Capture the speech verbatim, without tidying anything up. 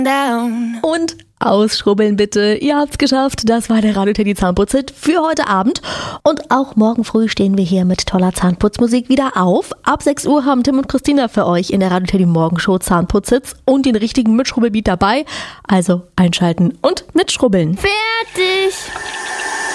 Down. Und ausschrubbeln bitte. Ihr habt's geschafft. Das war der Radio Teddy Zahnputzhit für heute Abend. Und auch morgen früh stehen wir hier mit toller Zahnputzmusik wieder auf. Ab sechs Uhr haben Tim und Christina für euch in der Radio Teddy Morgenshow Zahnputzhits und den richtigen Mitschrubbelbeat dabei. Also einschalten und mitschrubbeln. Fertig.